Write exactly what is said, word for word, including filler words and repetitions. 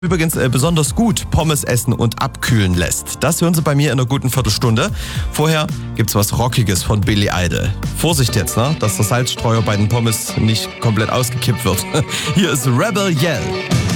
Übrigens äh, besonders gut Pommes essen und abkühlen lässt. Das hören Sie bei mir in einer guten Viertelstunde. Vorher gibt's was Rockiges von Billy Idol. Vorsicht jetzt, ne, dass der Salzstreuer bei den Pommes nicht komplett ausgekippt wird. Hier ist Rebel Yell.